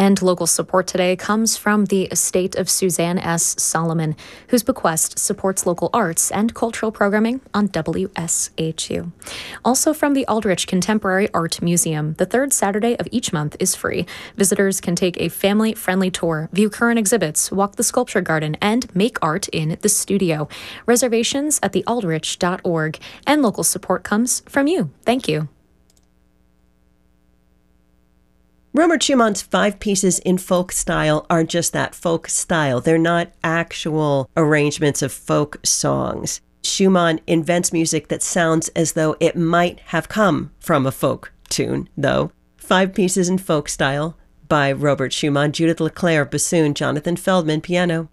And local support today comes from the estate of Suzanne S. Solomon, whose bequest supports local arts and cultural programming on WSHU. Also from the Aldrich Contemporary Art Museum, the third Saturday of each month is free. Visitors can take a family-friendly tour, view current exhibits, walk the sculpture garden, and make art in the studio. Reservations at thealdrich.org, and local support comes from you. Thank you. Robert Schumann's 5 pieces in folk style are just that, folk style. They're not actual arrangements of folk songs. Schumann invents music that sounds as though it might have come from a folk tune, though. 5 pieces in folk style by Robert Schumann, Judith LeClaire, bassoon, Jonathan Feldman, piano.